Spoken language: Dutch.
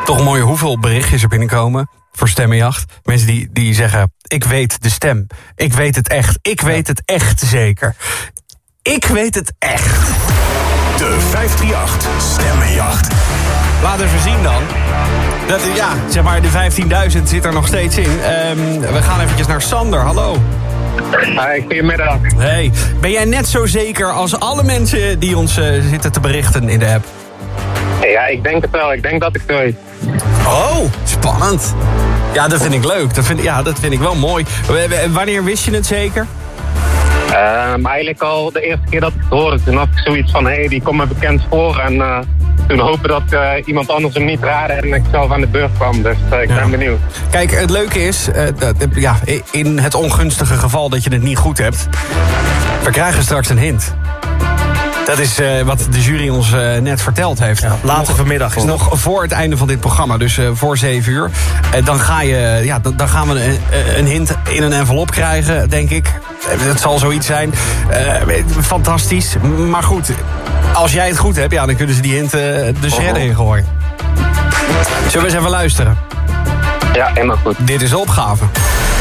Toch mooi hoeveel berichtjes er binnenkomen voor Stemmenjacht. Mensen die zeggen, ik weet de stem. Ik weet het echt. Ik weet het echt zeker. Ik weet het echt. De 538 Stemmenjacht. Laat even zien dan. Dat, ja, zeg maar, de 15.000 zit er nog steeds in. We gaan eventjes naar Sander. Hallo. Hi, goedemiddag. Hey, ben jij net zo zeker als alle mensen die ons zitten te berichten in de app? Ja, ik denk het wel. Ik denk dat ik het weet. Oh, spannend. Ja, dat vind ik leuk. Dat vind ik wel mooi. Wanneer wist je het zeker? Eigenlijk al de eerste keer dat ik het hoorde. Toen had ik zoiets van, die komt me bekend voor. En toen hopen dat iemand anders hem niet raadde en ik zelf aan de beurt kwam. Dus ik ben benieuwd. Kijk, het leuke is, in het ongunstige geval dat je het niet goed hebt, we krijgen straks een hint. Dat is wat de jury ons net verteld heeft. Ja, later vanmiddag is nog voor het einde van dit programma, dus voor 7 uur. Dan gaan we een hint in een envelop krijgen, denk ik. Het zal zoiets zijn. Fantastisch. Maar goed, als jij het goed hebt, dan kunnen ze die hint de shredder ingooien. Zullen we eens even luisteren? Ja, helemaal goed. Dit is de opgave.